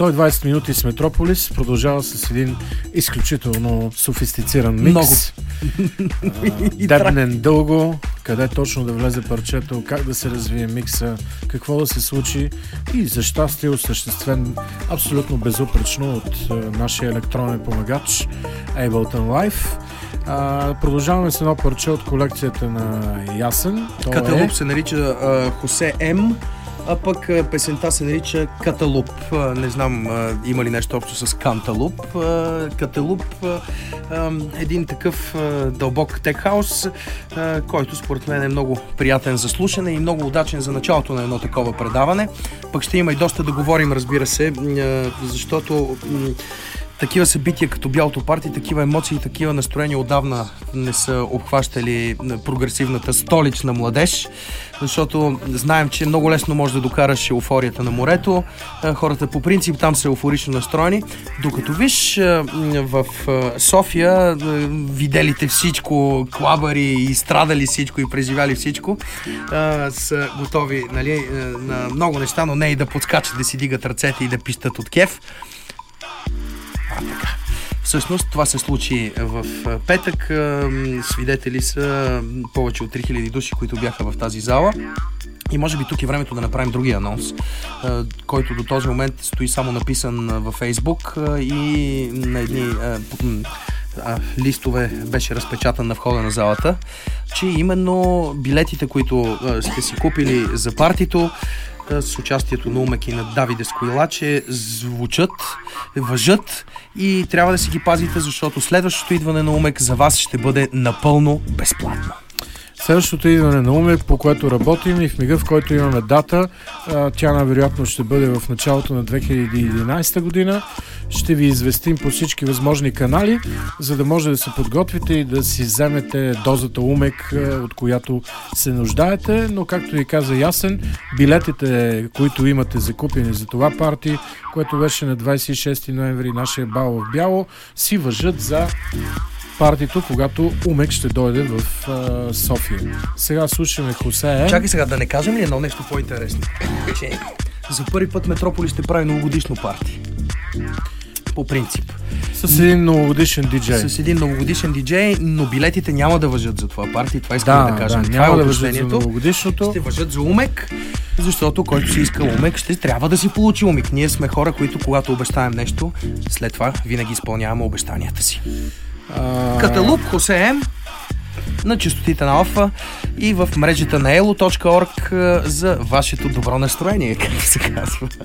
120 минути с Метрополис продължава с един изключително софистициран микс. Дебнен дълго, къде точно да влезе парчето, как да се развие микса, какво да се случи и за щастие осъществен абсолютно безупречно от нашия електронен помагач Ableton Live. Продължаваме с едно парче от колекцията на Ясен. Каталуп се нарича Хосе М, а пък песента се нарича Каталуп. Не знам има ли нещо общо с Канталуп. Каталуп, един такъв дълбок тек-хаус, който според мен е много приятен за слушане и много удачен за началото на едно такова предаване. Пък ще има и доста да говорим, разбира се, защото такива събития като Бялото парти, такива емоции, такива настроения отдавна не са обхващали прогресивната столична младеж, защото знаем, че много лесно може да докараш еуфорията на морето. Хората по принцип там са еуфорично настроени, докато виж в София виделите всичко, клабари и страдали всичко и преживяли всичко, са готови, нали, на много неща, но не и да подскачат, да си дигат ръцете и да пищат от кеф. Така. Всъщност това се случи в петък. Свидетели са повече от 3000 души, които бяха в тази зала. И може би тук е времето да направим другия анонс, който до този момент стои само написан във Фейсбук и на едни листове беше разпечатан на входа на залата, че именно билетите, които сте си купили за партито с участието на Умек и на Давиде Скоилаче, звучат, въжат и трябва да си ги пазите, защото следващото идване на Умек за вас ще бъде напълно безплатно. Следващото идване на Умек, по което работим и в мига, в който имаме дата, тя най-вероятно ще бъде в началото на 2011 година. Ще ви известим по всички възможни канали, за да може да се подготвите и да си вземете дозата Умек, от която се нуждаете. Но както ви каза Ясен, билетите, които имате закупени за това парти, което беше на 26 ноември нашия бал в бяло, си важат за партито, когато Умек ще дойде в София. Сега слушаме Хосе. Чакай сега, да не кажем ли едно нещо по-интересно? Че за първи път Метрополис ще прави новогодишно парти. По принцип. С един новогодишен диджей. С един новогодишен диджей, но билетите няма да важат за това парти. Това искам да кажем. Това няма да важат за новогодишното. Ще важат за Умек, защото който си иска Умек, ще трябва да си получи Умек. Ние сме хора, които когато обещаем нещо, след това винаги изпълняваме обещанията си. Каталуп, Хосе М на честотите на Алфа и в мрежата на elo.org за вашето добро настроение, както се казва.